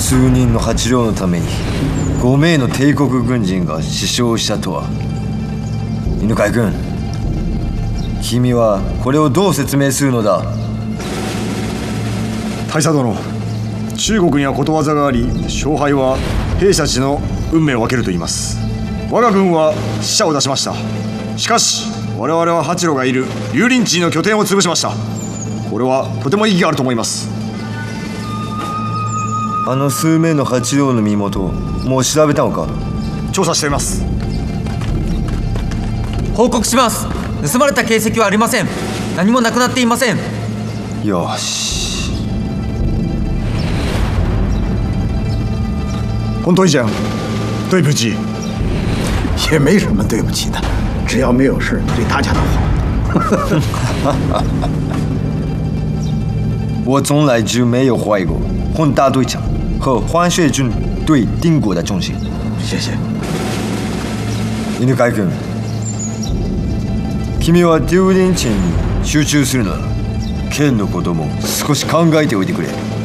数人の八両のために5名の帝国軍人が死傷したとは。犬飼君、君はこれをどう説明するのだ？ 大佐殿、中国にはことわざがあり、勝敗は兵士たちの運命を分けると言います。我が軍は死者を出しました。しかし我々は八郎がいる竜林地の拠点を潰しました。これはとても意義があると思います。 あの数名の八郎の身元をもう調べたのか？ 調査しています。 報告します。盗まれた形跡はありません。何もなくなっていません。 よし。 洪队长，对不起。 也没什么对不起的，只要没有事，对大家都好。 我从来就没有怀疑过洪大队长和黄学军对丁国的忠心。 谢谢。 犬飼君、君は竜林地に集中するなら県のことも少し考えておいてくれ。